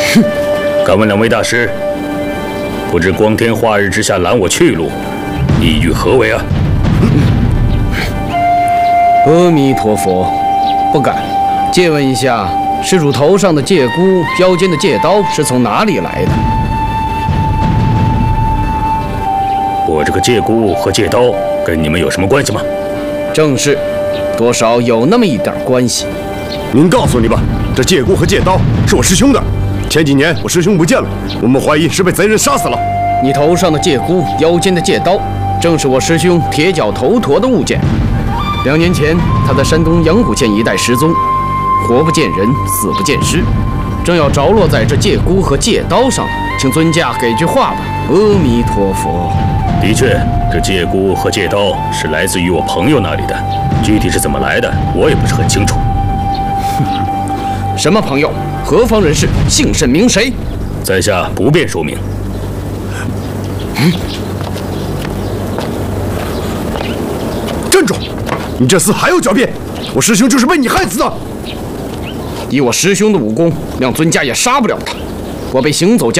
敢问两位大师，不知光天化日之下拦我去路，意欲何为啊？ 阿弥陀佛，不敢。借问一下，施主头上的戒箍、腰间的戒刀是从哪里来的？ 我这个戒箍和戒刀跟你们有什么关系吗？ 正是，多少有那么一点关系。 您告诉你吧，这戒箍和戒刀是我师兄的。前几年我师兄不见了，我们怀疑是被贼人杀死了。 你头上的戒箍、腰间的戒刀，正是我师兄铁脚头陀的物件。2年前，他在山东阳谷县一带失踪，活不见人，死不见尸，正要着落在这戒箍和戒刀上了。请尊驾给句话吧。阿弥陀佛。 的确，这戒箍和戒刀是来自于我朋友那里的，具体是怎么来的，我也不是很清楚。 什么朋友？何方人士？姓甚名谁？ 在下不便说明。 站住！你这厮还要狡辩！我师兄就是被你害死的。 以我师兄的武功，让尊驾也杀不了他。我被行走